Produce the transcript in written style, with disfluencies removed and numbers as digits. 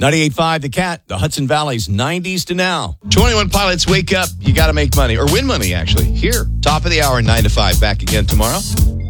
98.5 The Cat, the Hudson Valley's 90s to now. 21 Pilots, wake up. You got to make money, or win money, actually. Here, top of the hour, 9 to 5. Back again tomorrow.